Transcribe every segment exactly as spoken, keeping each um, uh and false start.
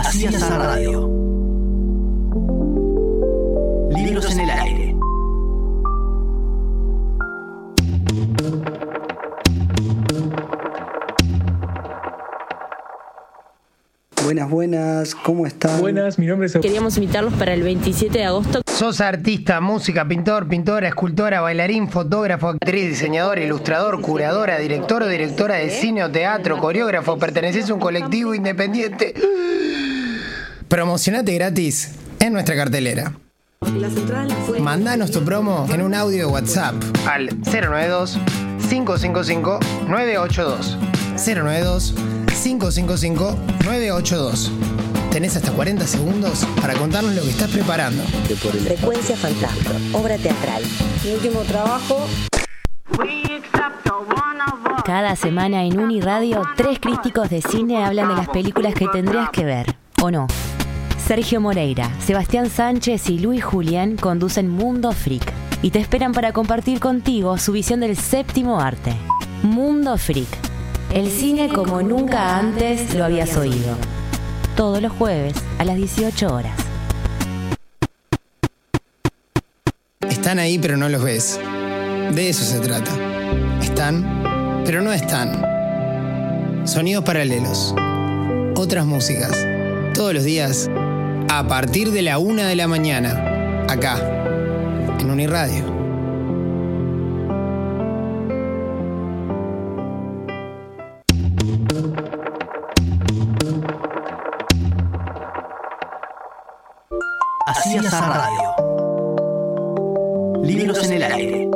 Así es la radio. Libros en el aire. Buenas, buenas, ¿cómo están? Buenas, mi nombre es... Queríamos invitarlos para el veintisiete de agosto. Sos artista, música, pintor, pintora, escultora, bailarín, fotógrafo, actriz, diseñador, ilustrador, curadora, director o directora de cine o teatro, coreógrafo, perteneces a un colectivo independiente. Promocionate gratis en nuestra cartelera. Mandanos tu promo en un audio de WhatsApp al cero nueve dos, cinco cinco cinco, nueve ocho dos. cero nueve dos, cinco cinco cinco, nueve ocho dos. Tenés hasta cuarenta segundos para contarnos lo que estás preparando. Frecuencia Fantasma, obra teatral. Mi último trabajo. Cada semana en Uniradio, tres críticos de cine hablan de las películas que tendrías que ver, ¿o no? Sergio Moreira, Sebastián Sánchez y Luis Julián conducen Mundo Freak y te esperan para compartir contigo su visión del séptimo arte. Mundo Freak. El cine como nunca antes lo habías oído. Todos los jueves a las dieciocho horas. Están ahí pero no los ves. De eso se trata. Están, pero no están. Sonidos paralelos. Otras músicas. Todos los días, a partir de la una de la mañana. Acá, en Uniradio. Así es la radio. Libros en el aire.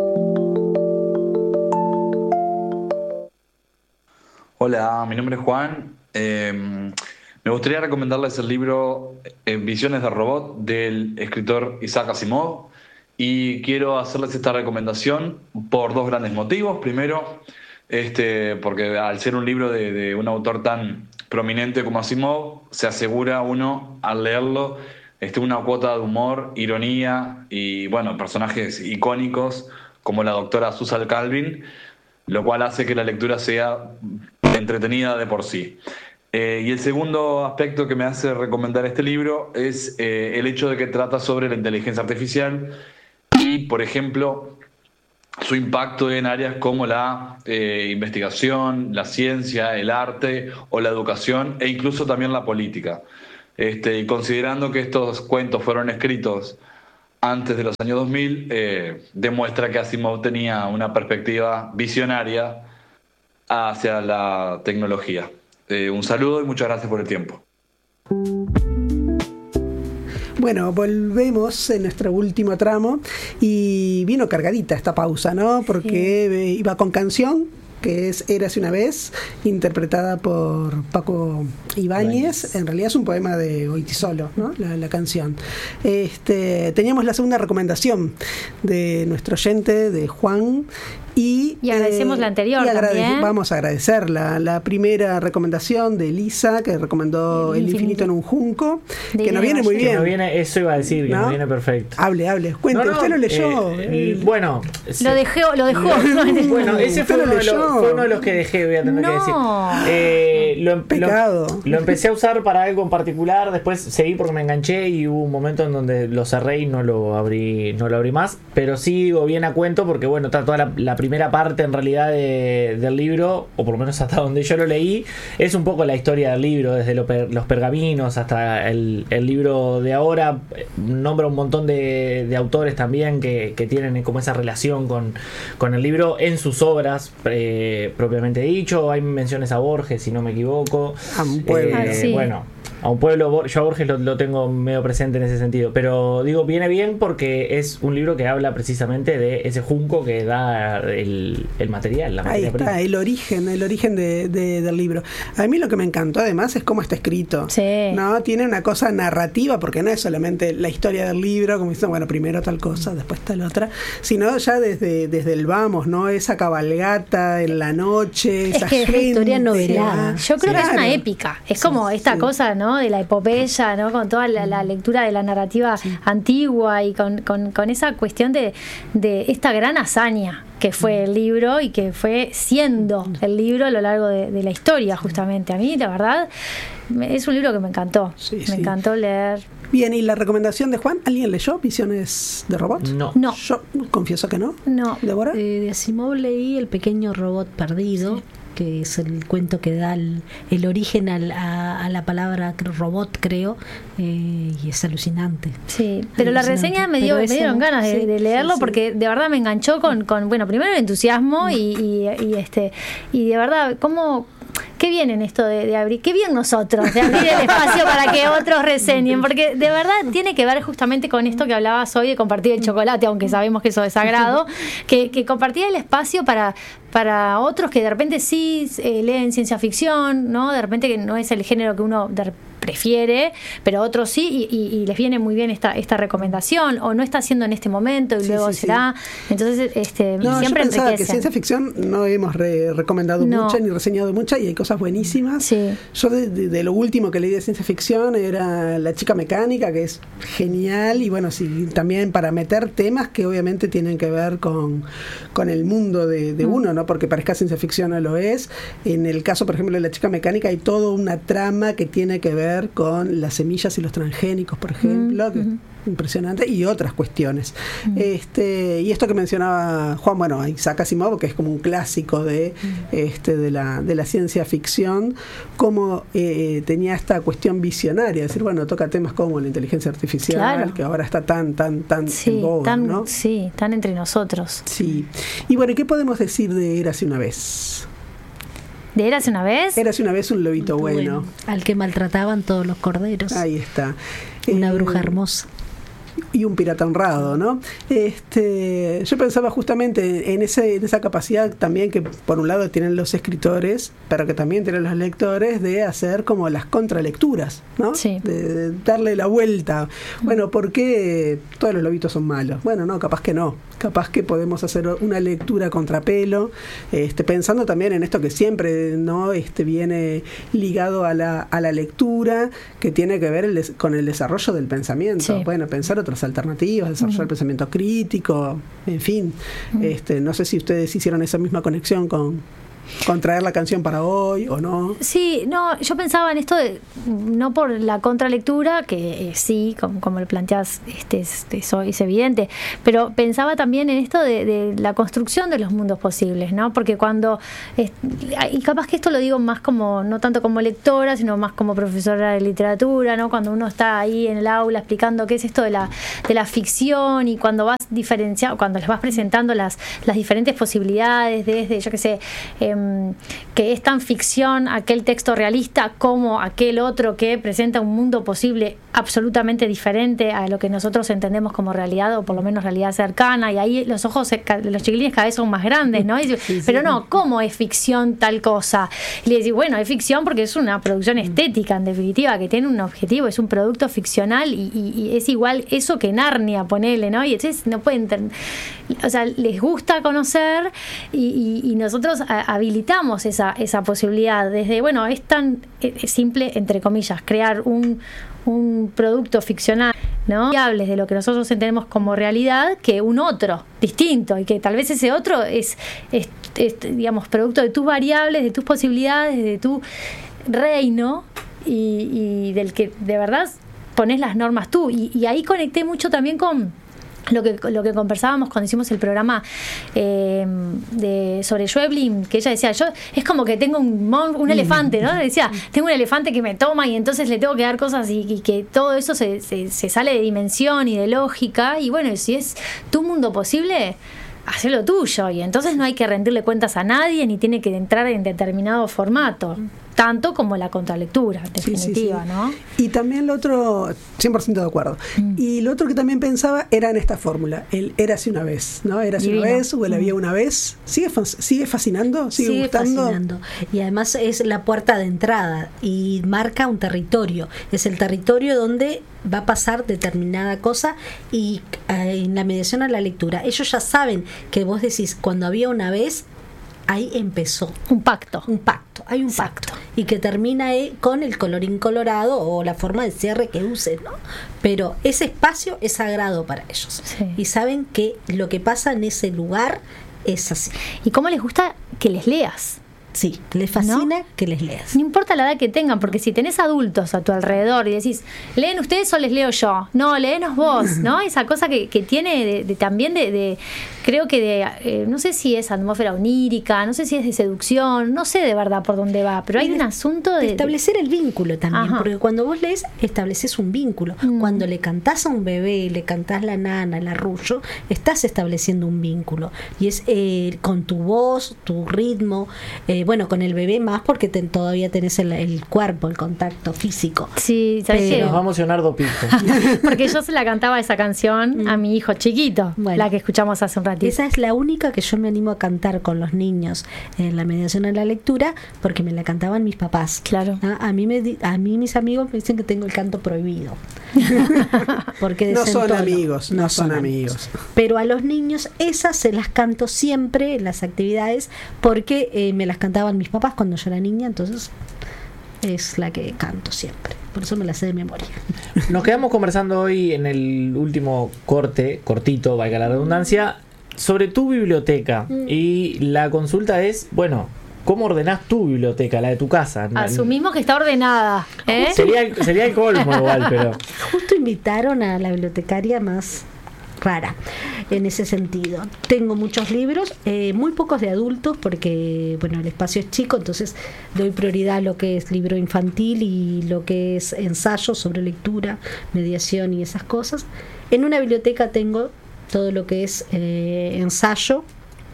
Hola, mi nombre es Juan. Eh, me gustaría recomendarles el libro eh, Visiones de Robot del escritor Isaac Asimov. Y quiero hacerles esta recomendación por dos grandes motivos. Primero, este, porque al ser un libro de, de un autor tan prominente como Asimov, se asegura uno al leerlo Este, una cuota de humor, ironía y, bueno, personajes icónicos como la doctora Susan Calvin, lo cual hace que la lectura sea entretenida de por sí. Eh, y el segundo aspecto que me hace recomendar este libro es eh, el hecho de que trata sobre la inteligencia artificial y, por ejemplo, su impacto en áreas como la eh, investigación, la ciencia, el arte o la educación e incluso también la política. Este, y considerando que estos cuentos fueron escritos antes de los años dos mil, eh, demuestra que Asimov tenía una perspectiva visionaria hacia la tecnología. Eh, un saludo y muchas gracias por el tiempo. Bueno, volvemos en nuestro último tramo y vino cargadita esta pausa, ¿no? Porque sí. Iba con canción, que es Érase una vez, interpretada por Paco Ibáñez. En realidad es un poema de Goytisolo, ¿no? La, la canción. Este, teníamos la segunda recomendación de nuestro oyente, de Juan. Y, y agradecemos eh, la anterior y agrade- también. Vamos a agradecer la, la primera recomendación de Elisa, que recomendó El, el infinito. infinito en un junco, de que nos viene muy bien. Que nos viene, eso iba a decir, que ¿no? Nos viene perfecto. Hable, hable, cuente, no, no, usted lo leyó. Eh, eh, bueno, lo dejó, lo dejó. Lo, bueno, ese fue uno, de los, fue uno de los que dejé, voy a tener no. que decir. Eh, lo, Pecado. Lo, lo empecé a usar para algo en particular, después seguí porque me enganché y hubo un momento en donde lo cerré y no lo abrí, no lo abrí más, pero sigo bien a cuento porque bueno, está toda la, la primera parte en realidad de, del libro, o por lo menos hasta donde yo lo leí, es un poco la historia del libro, desde lo per, los pergaminos hasta el, el libro de ahora. Nombra un montón de, de autores también que, que tienen como esa relación con, con el libro en sus obras eh, propiamente dicho. Hay menciones a Borges, si no me equivoco. A un pueblo. Eh, ah, sí. Bueno, a un pueblo, yo a Borges lo, lo tengo medio presente en ese sentido, pero digo, viene bien porque es un libro que habla precisamente de ese junco que da el, el material, la materia Ahí está, prima. el origen, el origen de, de, del libro. A mí lo que me encantó además es cómo está escrito. Sí. No, tiene una cosa narrativa, porque no es solamente la historia del libro, como dicen, bueno, primero tal cosa, después tal otra, sino ya desde, desde el vamos, ¿no? Esa cabalgata en la noche, es esa que gente, es la historia novelada. Yo creo claro. que es una épica. Es como sí, esta sí. cosa, ¿no? ¿no? De la epopeya, ¿no? Con toda la, la lectura de la narrativa sí. antigua y con, con, con esa cuestión de, de esta gran hazaña que fue el libro y que fue siendo el libro a lo largo de, de la historia, justamente. A mí, la verdad, es un libro que me encantó. Sí, me sí. encantó leer. Bien, ¿y la recomendación de Juan? ¿Alguien leyó Visiones de Robot? No. No. Yo confieso que no. No. ¿Débora? Eh, de Asimov leí El pequeño robot perdido. Sí. Que es el cuento que da el, el origen al, a, a la palabra robot, creo, eh, y es alucinante. Sí, pero la reseña me, dio, me dieron no, ganas de, sí, de leerlo sí, sí. porque de verdad me enganchó con, con bueno, primero el entusiasmo y, y, y este y de verdad, cómo qué bien en esto de, de abrir, qué bien nosotros de abrir el espacio para que otros reseñen, porque de verdad tiene que ver justamente con esto que hablabas hoy de compartir el chocolate, aunque sabemos que eso es sagrado, que, que compartir el espacio para para otros que de repente sí eh, leen ciencia ficción, ¿no? De repente que no es el género que uno de, prefiere, pero otros sí, y, y, y les viene muy bien esta esta recomendación, o no está haciendo en este momento y sí, luego sí, será. Sí. Entonces, este no, siempre yo pensaba enriquecen. Que ciencia ficción no hemos re- recomendado no. mucha ni reseñado mucha, y hay cosas buenísimas. Sí. Yo de, de, de lo último que leí de ciencia ficción era La chica mecánica, que es genial, y bueno, sí, también para meter temas que obviamente tienen que ver con, con el mundo de, de mm. uno, ¿no? Porque parezca ciencia ficción no lo es. En el caso, por ejemplo, de La chica mecánica hay toda una trama que tiene que ver con las semillas y los transgénicos, por ejemplo, mm, que mm. impresionante, y otras cuestiones. Mm. Este, y esto que mencionaba Juan, bueno, Isaac Asimov, que es como un clásico de, mm. este, de, la, de la ciencia ficción, como eh, tenía esta cuestión visionaria, es decir, bueno, toca temas como la inteligencia artificial, claro. que ahora está tan, tan, tan sí, en boga, tan, ¿no? Sí, tan entre nosotros. Sí. Y bueno, ¿qué podemos decir de Érase una vez? ¿De Érase una vez? Érase una vez un lobito bueno. bueno. Al que maltrataban todos los corderos. Ahí está. Una eh, bruja hermosa. Y un pirata honrado, ¿no? Este, yo pensaba justamente en ese, en esa capacidad también que por un lado tienen los escritores, pero que también tienen los lectores, de hacer como las contralecturas, ¿no? Sí. De, de darle la vuelta. Bueno, ¿por qué todos los lobitos son malos? Bueno, no, capaz que no. Capaz que podemos hacer una lectura contrapelo, este, pensando también en esto que siempre no este, viene ligado a la, a la lectura, que tiene que ver el des, con el desarrollo del pensamiento. Sí. Bueno, pensar otras alternativas, desarrollar uh-huh. el pensamiento crítico, en fin. Uh-huh. este, no sé si ustedes hicieron esa misma conexión con... con traer la canción para hoy o no. Sí, no, yo pensaba en esto de, no por la contralectura, que eh, sí, como, como lo planteas, este, este, eso es evidente, pero pensaba también en esto de, de la construcción de los mundos posibles, ¿no? Porque cuando, eh, y capaz que esto lo digo más como, no tanto como lectora, sino más como profesora de literatura, ¿no? Cuando uno está ahí en el aula explicando qué es esto de la, de la ficción, y cuando vas diferenciando, cuando les vas presentando las, las diferentes posibilidades, desde, yo qué sé, eh, que es tan ficción aquel texto realista como aquel otro que presenta un mundo posible absolutamente diferente a lo que nosotros entendemos como realidad, o por lo menos realidad cercana, y ahí los ojos de los chiquilines cada vez son más grandes, ¿no? Y, sí, sí, pero no, ¿cómo es ficción tal cosa? Y le decís, bueno, es ficción porque es una producción estética, en definitiva, que tiene un objetivo, es un producto ficcional, y, y, y es igual eso que Narnia, ponele, ¿no? Y entonces no pueden, o sea, les gusta conocer, y, y, y nosotros a, habilitamos esa, esa posibilidad desde, bueno, es tan eh, simple, entre comillas, crear un un producto ficcional, ¿no? Variables de lo que nosotros entendemos como realidad, que un otro distinto, y que tal vez ese otro es, es, es digamos, producto de tus variables, de tus posibilidades, de tu reino, y, y del que de verdad pones las normas tú. Y, y ahí conecté mucho también con lo que lo que conversábamos cuando hicimos el programa eh, de sobre Schweblin, que ella decía, yo es como que tengo un mon, un elefante, ¿no? Decía, tengo un elefante que me toma, y entonces le tengo que dar cosas, y, y que todo eso se, se, se sale de dimensión y de lógica, y bueno, si es tu mundo posible, haz lo tuyo, y entonces no hay que rendirle cuentas a nadie, ni tiene que entrar en determinado formato, tanto como la contralectura, en definitiva, sí, sí, sí. ¿no? Y también lo otro, cien por ciento de acuerdo, mm. y lo otro que también pensaba era en esta fórmula, el érase una vez, ¿no? Érase Divino. una vez, o el había una vez, sigue sigue fascinando, sigue, sigue gustando. Fascinando. Y además es la puerta de entrada, y marca un territorio, es el territorio donde va a pasar determinada cosa, y eh, en la mediación a la lectura, ellos ya saben que vos decís, cuando había una vez, ahí empezó. Un pacto. Un pacto, hay un Exacto. pacto. Y que termina eh, con el colorín colorado o la forma de cierre que usen, ¿no? Pero ese espacio es sagrado para ellos. Sí. Y saben que lo que pasa en ese lugar es así. ¿Y cómo les gusta que les leas? Sí, les fascina ¿No? que les leas. No importa la edad que tengan, porque si tenés adultos a tu alrededor y decís, ¿leen ustedes o les leo yo? No, léenos vos, ¿no? Esa cosa que, que tiene de, de, también de, de, creo que de, eh, no sé si es atmósfera onírica, no sé si es de seducción, no sé de verdad por dónde va, pero hay de, un asunto de... de establecer el vínculo también, Ajá. porque cuando vos lees, estableces un vínculo. Mm. Cuando le cantás a un bebé, le cantás la nana, el arrullo, estás estableciendo un vínculo. Y es eh, con tu voz, tu ritmo, eh, bueno, con el bebé más porque te, todavía tenés el, el cuerpo, el contacto físico. Sí, ¿sabes qué? Nos va a emocionar Dopito. Porque yo se la cantaba esa canción a mi hijo chiquito, bueno, la que escuchamos hace un ratito. Esa es la única que yo me animo a cantar con los niños en la mediación a la lectura, porque me la cantaban mis papás. Claro. ¿Ah? A mí me a mí mis amigos me dicen que tengo el canto prohibido. Porque no son desentono. amigos, no, no son, son amigos. amigos. Pero a los niños esas se las canto siempre en las actividades porque eh, me las cantaban mis papás cuando yo era niña, entonces es la que canto siempre. Por eso me la sé de memoria. Nos quedamos conversando hoy en el último corte, cortito, valga la redundancia, sobre tu biblioteca. Mm. Y la consulta es, bueno, ¿cómo ordenás tu biblioteca, la de tu casa? Asumimos que está ordenada, ¿eh? Sería, sería el colmo igual, pero... Justo invitaron a la bibliotecaria más rara en ese sentido. Tengo muchos libros, eh, muy pocos de adultos porque bueno, el espacio es chico, entonces doy prioridad a lo que es libro infantil y lo que es ensayo sobre lectura, mediación y esas cosas. En una biblioteca tengo todo lo que es eh, ensayo.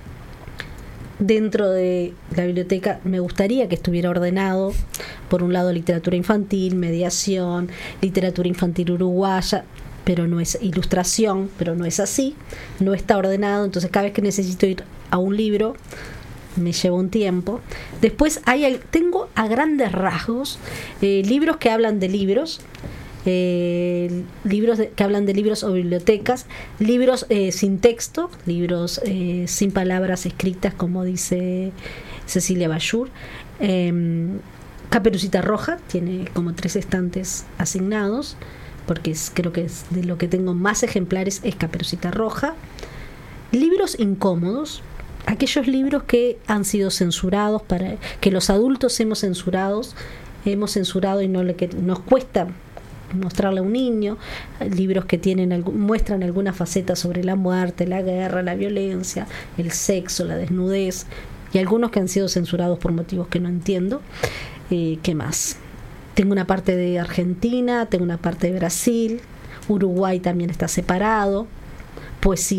Dentro de la biblioteca me gustaría que estuviera ordenado, por un lado literatura infantil, mediación, literatura infantil uruguaya, pero no es ilustración, pero no es así, no está ordenado, entonces cada vez que necesito ir a un libro me lleva un tiempo. Después hay tengo a grandes rasgos eh, libros que hablan de libros, eh, libros de, que hablan de libros o bibliotecas, libros eh, sin texto, libros eh, sin palabras escritas, como dice Cecilia Bayur. eh, Caperucita Roja tiene como tres estantes asignados, porque es, creo que es de lo que tengo más ejemplares es Caperucita Roja. Libros incómodos, aquellos libros que han sido censurados, para que los adultos hemos censurados, hemos censurado y no le que nos cuesta mostrarle a un niño, libros que tienen muestran alguna faceta sobre la muerte, la guerra, la violencia, el sexo, la desnudez, y algunos que han sido censurados por motivos que no entiendo. Eh, ¿qué más? Tengo una parte de Argentina, tengo una parte de Brasil, Uruguay también está separado, poesía